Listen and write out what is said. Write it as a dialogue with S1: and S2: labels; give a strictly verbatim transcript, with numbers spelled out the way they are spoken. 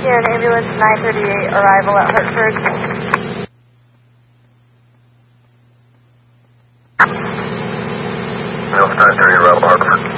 S1: Sierra Ambulance nine thirty-eight, arrival at Hartford.
S2: Mills nine thirty, arrival Hartford.